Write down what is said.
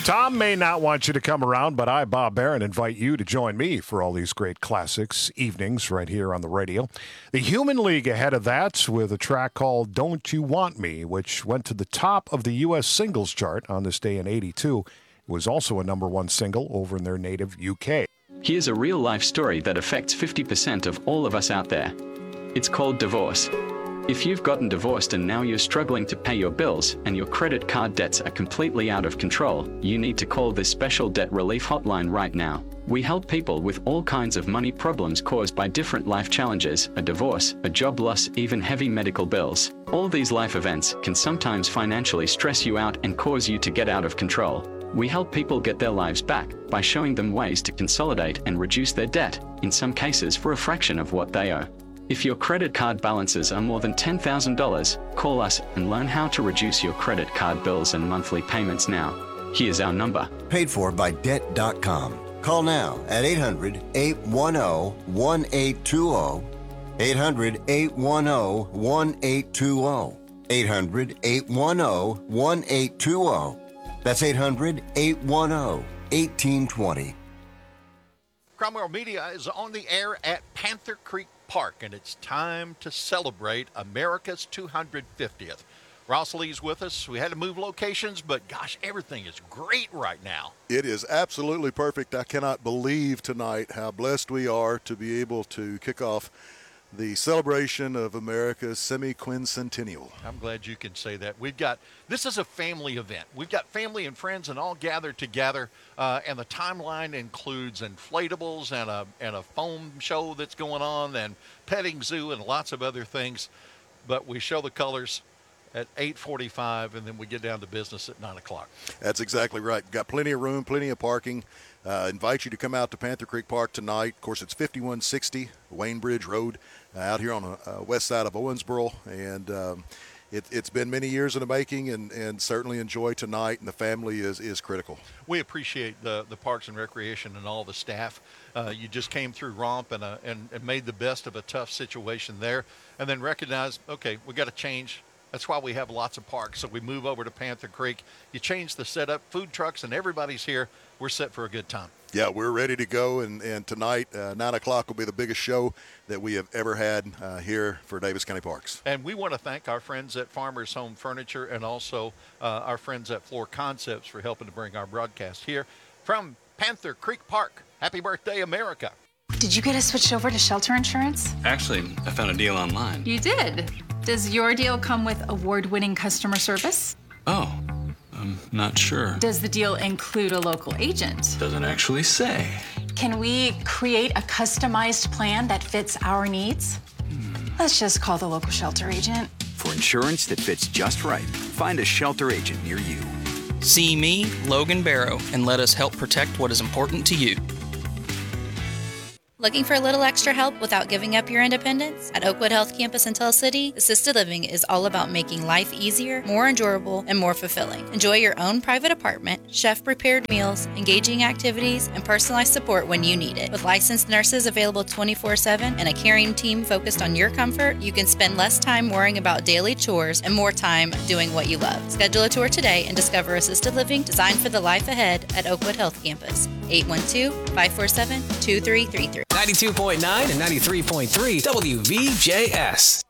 Tom may not want you to come around, but I, Bob Barron, invite you to join me for all these great classics evenings right here on the radio. The Human League ahead of that with a track called Don't You Want Me, which went to the top of the U.S. singles chart on this day in 82. It was also a number one single over in their native UK. Here's a real-life story that affects 50% of all of us out there. It's called divorce. If you've gotten divorced and now you're struggling to pay your bills and your credit card debts are completely out of control, you need to call this special debt relief hotline right now. We help people with all kinds of money problems caused by different life challenges, a divorce, a job loss, even heavy medical bills. All these life events can sometimes financially stress you out and cause you to get out of control. We help people get their lives back by showing them ways to consolidate and reduce their debt, in some cases for a fraction of what they owe. If your credit card balances are more than $10,000, call us and learn how to reduce your credit card bills and monthly payments now. Here's our number. Paid for by Debt.com. Call now at 800-810-1820. 800-810-1820. 800-810-1820. That's 800-810-1820. Cromwell Media is on the air at Panther Creek Park, and it's time to celebrate America's 250th. Ross Lee's with us. We had to move locations, but gosh, everything is great right now. It is absolutely perfect. I cannot believe tonight how blessed we are to be able to kick off the celebration of America's semi-quincentennial. I'm glad you can say that. This is a family event. We've got family and friends and all gathered together, and the timeline includes inflatables and a foam show that's going on and petting zoo and lots of other things. But we show the colors at 8:45, and then we get down to business at 9 o'clock. That's exactly right. Got plenty of room, plenty of parking. Invite you to come out to Panther Creek Park tonight. Of course, it's 5160 Wayne Bridge Road out here on the west side of Owensboro. And it's been many years in the making, and certainly enjoy tonight, and the family is critical. We appreciate the Parks and Recreation and all the staff. You just came through Romp and made the best of a tough situation there, and then recognized, okay, we got to change. That's why we have lots of parks. So we move over to Panther Creek. You change the setup, food trucks, and everybody's here. We're set for a good time. Yeah, we're ready to go. And tonight, 9 o'clock will be the biggest show that we have ever had here for Davis County Parks. And we want to thank our friends at Farmers Home Furniture and also our friends at Floor Concepts for helping to bring our broadcast here from Panther Creek Park. Happy birthday, America. Did you get us switched over to shelter insurance? Actually, I found a deal online. You did? Does your deal come with award-winning customer service? Oh, I'm not sure. Does the deal include a local agent? Doesn't actually say. Can we create a customized plan that fits our needs? Let's just call the local shelter agent. For insurance that fits just right, find a shelter agent near you. See me, Logan Barrow, and let us help protect what is important to you. Looking for a little extra help without giving up your independence? At Oakwood Health Campus in Tell City, assisted living is all about making life easier, more enjoyable, and more fulfilling. Enjoy your own private apartment, chef-prepared meals, engaging activities, and personalized support when you need it. With licensed nurses available 24/7 and a caring team focused on your comfort, you can spend less time worrying about daily chores and more time doing what you love. Schedule a tour today and discover assisted living designed for the life ahead at Oakwood Health Campus. 812-547-2333. 92.9 and 93.3 WVJS.